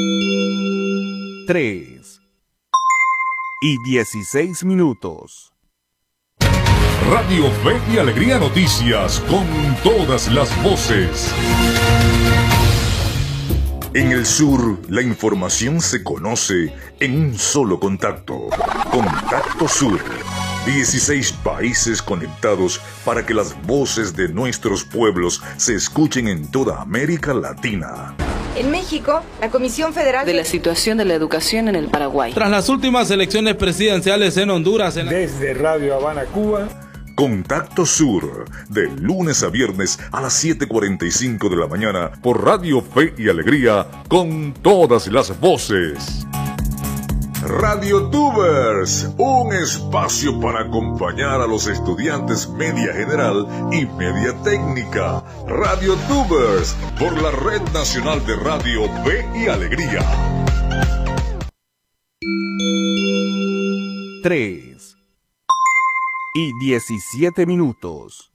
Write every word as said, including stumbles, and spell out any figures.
tres y dieciséis minutos. Radio Fe y Alegría Noticias, con todas las voces. En el sur, la información se conoce en un solo contacto. Contacto Sur. dieciséis países conectados para que las voces de nuestros pueblos se escuchen en toda América Latina. En México, la Comisión Federal de la situación de la educación en el Paraguay. Tras las últimas elecciones presidenciales en Honduras. En... Desde Radio Habana, Cuba. Contacto Sur, de lunes a viernes a las siete cuarenta y cinco de la mañana por Radio Fe y Alegría, con todas las voces. Radio Tubers, un espacio para acompañar a los estudiantes media general y media técnica. Radio Tubers, por la Red Nacional de Radio Fe y Alegría. tres y diecisiete minutos.